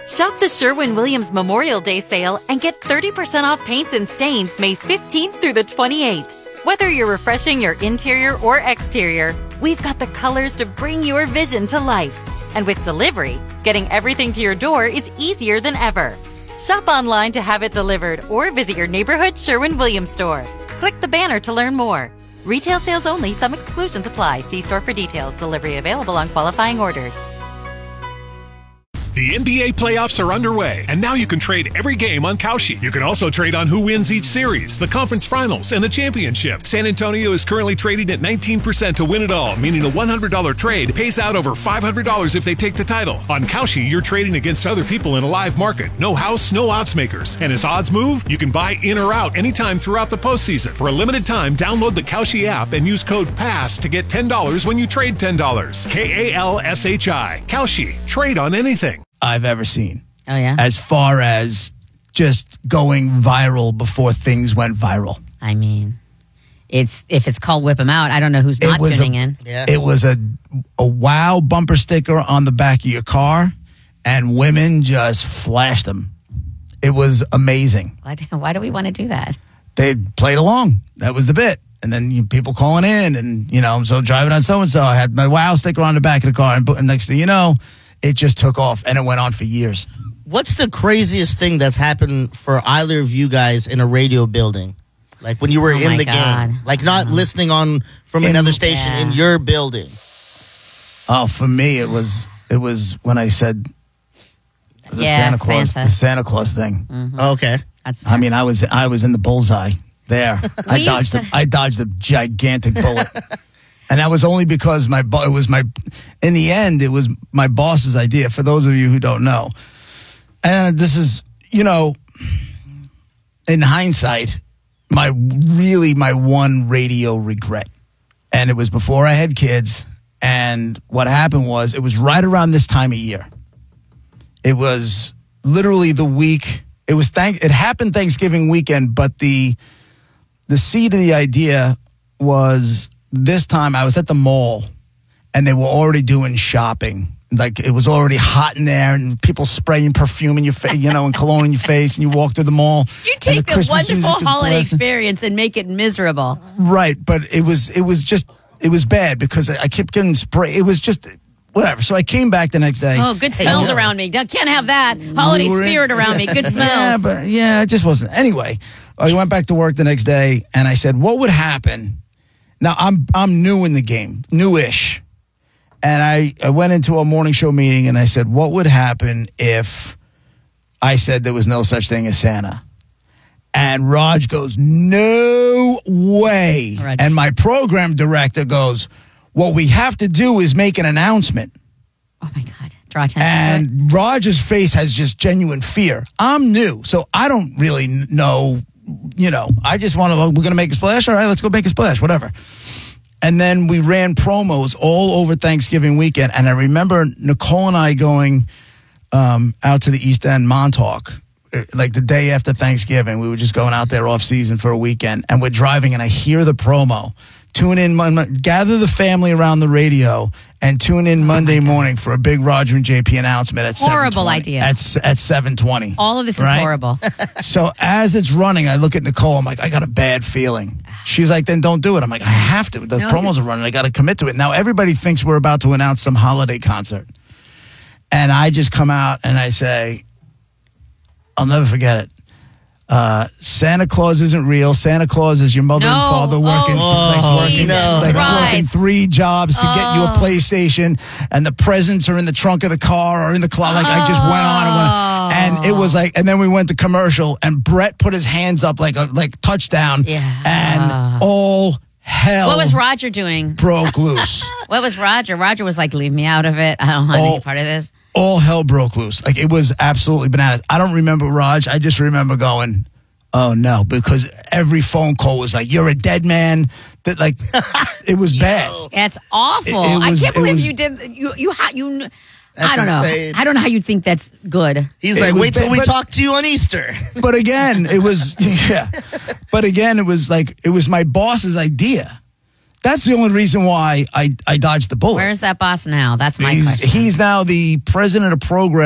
Shop the Sherwin-Williams Memorial Day sale and get 30% off paints and stains May 15th through the 28th. Whether you're refreshing your interior or exterior, we've got the colors to bring your vision to life. And with delivery, getting everything to your door is easier than ever. Shop online to have it delivered or visit your neighborhood Sherwin-Williams store. Click the banner to learn more. Retail sales only. Some exclusions apply. See store for details. Delivery available on qualifying orders. The NBA playoffs are underway, and now you can trade every game on Kalshi. You can also trade on who wins each series, the conference finals, and the championship. San Antonio is currently trading at 19% to win it all, meaning a $100 trade pays out over $500 if they take the title. On Kalshi, you're trading against other people in a live market. No house, no odds makers. And as odds move, you can buy in or out anytime throughout the postseason. For a limited time, download the Kalshi app and use code PASS to get $10 when you trade $10. KALSHI. Kalshi. Trade on anything I've ever seen. Oh, yeah? As far as just going viral before things went viral. I mean, if it's called Whip 'Em Out, I don't know who's not tuning in. Yeah. It was a wow bumper sticker on the back of your car, and women just flashed them. It was amazing. Why do we want to do that? They played along. That was the bit. And then people calling in, and, so driving on so-and-so, I had my wow sticker on the back of the car, and next thing you know, it just took off, and it went on for years. What's the craziest thing that's happened for either of you guys in a radio building? Like when you were in the game. Like not listening on from another station in your building. Oh, for me, it was when I said the Santa Claus thing. Mm-hmm. Okay. I mean, I was in the bullseye there. I dodged a gigantic bullet. And that was only because in the end, it was my boss's idea, for those of you who don't know. And this is, in hindsight, my one radio regret. And it was before I had kids. And what happened was, it was right around this time of year. It was literally the week. It happened Thanksgiving weekend, but the seed of the idea was, this time I was at the mall and they were already doing shopping. Like, it was already hot in there and people spraying perfume in your face, and cologne in your face, and you walk through the mall. You take the wonderful holiday experience and make it miserable. Right, but it was bad because I kept getting spray. It was just whatever. So I came back the next day. Oh, good smells around me. Can't have that. Holiday spirit around me. Good smells. It just wasn't. Anyway, I went back to work the next day and I said, what would happen? Now, I'm new in the game, newish. And I went into a morning show meeting and I said, what would happen if I said there was no such thing as Santa? And Raj goes, no way. Right. And my program director goes, what we have to do is make an announcement. Oh, my God. Draw attention. And Raj's face has just genuine fear. I'm new, so I don't really know. I just want to, we're going to make a splash? All right, let's go make a splash, whatever. And then we ran promos all over Thanksgiving weekend. And I remember Nicole and I going out to the East End, Montauk, like the day after Thanksgiving. We were just going out there off season for a weekend. And we're driving and I hear the promo. Tune in, gather the family around the radio and tune in Monday morning for a big Roger and JP announcement at 7:20. Horrible idea. At 7:20. All of this is horrible. So as it's running, I look at Nicole. I'm like, I got a bad feeling. She's like, then don't do it. I'm like, I have to. The promos are running. I got to commit to it. Now everybody thinks we're about to announce some holiday concert. And I just come out and I say, I'll never forget it. Santa Claus isn't real. Santa Claus is your mother and father working three jobs to get you a PlayStation, and the presents are in the trunk of the car or in the closet. Like, I just went on and it was like, and then we went to commercial, and Brett put his hands up like touchdown, and all hell. What was Roger doing? Broke loose. What was Roger? Roger was like, leave me out of it. I don't want to be part of this. All hell broke loose. Like, it was absolutely bananas. I don't remember Raj. I just remember going, oh no, because every phone call was like, you're a dead man. That, like, it was bad. It's awful. I can't believe you did. You I don't know. Insane. I don't know how you think that's good. He's like, wait till we talk to you on Easter. But again, it was, But again, it was like, it was my boss's idea. That's the only reason why I dodged the bullet. Where's that boss now? That's my question. He's now the president of program.